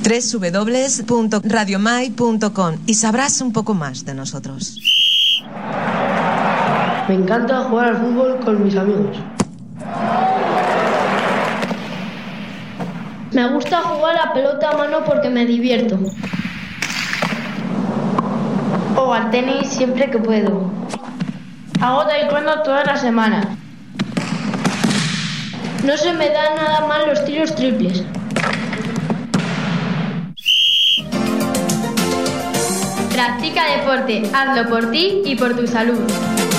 www.radiomai.com y sabrás un poco más de nosotros. Me encanta jugar al fútbol con mis amigos. Me gusta jugar a pelota a mano porque me divierto. O al tenis siempre que puedo. Hago taekwondo toda la semana. No se me dan nada mal los tiros triples. Practica deporte, hazlo por ti y por tu salud.